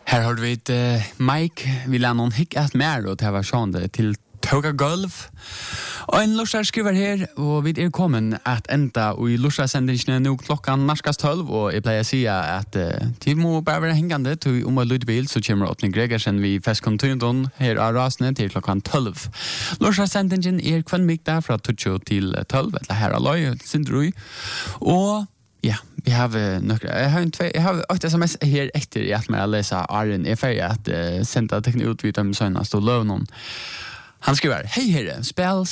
Här har vi Mike, vi lär någon hickat mer och det var sån till Toga Golf. Och en lussar skriver här och vi är kommen att ända och i lussarsändningen nu klockan närskast 12 och jag plejer säga att till må bara vara hängande till om Ludvig så kommer Åtning Gregersen vi festkontinenten här av rasne till klockan 12. Lussarsändningen är kvällmikta från 2 till 12 eller här alloy Sindrui. Och ja, vi har några jag har ett SMS här efter att man läsa Arjen är för att sända teknik ut vid de senaste lånen. Han skriver, hej herre, spel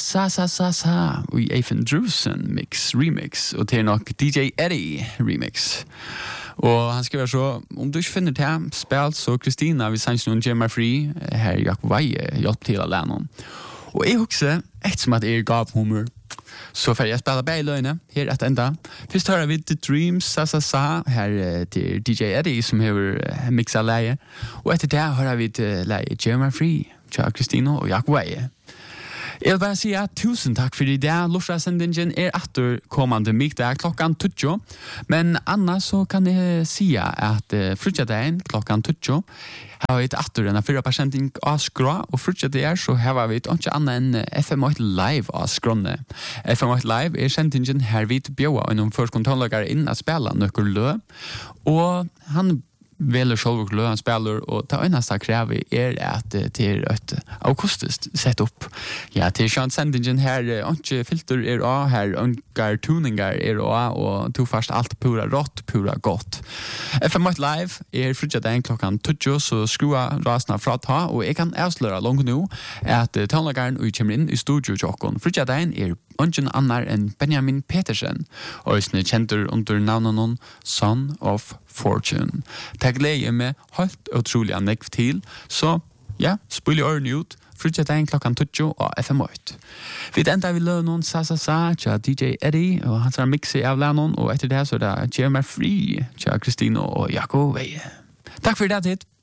sa och Ethan Drusen remix och till nog DJ Eddie remix. Och han skriver så, om du inte finner det spel så Kristina vi sanns någon Gemma Free här Jakob Veje hjälp till att lära och jag också ett som att är gav humor. Så för jag spelar bälöjne här att ända. Först hör vi The Dreams sa här till DJ Eddie som har mixat läge. Och efter det hör vi till läge Gemma Free, Tja Kristina och Jakob Veje. Jag vill bara säga tusen tack för det. Lussarsändningen är återkommande mikdag klockan 20. Men annars så kan jag säga att frutjadagen klockan 20 har vi ett åter en 4% av skra och frutjadagen så har vi inte annat än FM8 Live av skronne. FM8 Live är sändningen här vid bjöa och någon förskontallagare in att spela nökkerlö. Och han väl själv glöm spelar och ta nästa kräver är att det är ett akustiskt setup. Ja, till chans sändningen här och filter är av här och tuningar är av och tog fast allt pura rått, pura gott. FM8 Live är frutjadagen klockan 20 så skrua rasna fra ta och jag kan avslöja långt nu att tonlagaren kommer in i studio Jokon. Frutjadagen är ungen annar än Benjamin Petersen och är känter under namnen Son of Fortune. Tack läge med helt otroliga nekv till så ja, spela öron ut frutjadagen klockan 20 och FM8. Vi ända vi lör någon sa tja DJ Eddie och han ska mixa av länon och efter det så är det Gemma Free tja Kristina och Jakob Veje. Tack för det hit.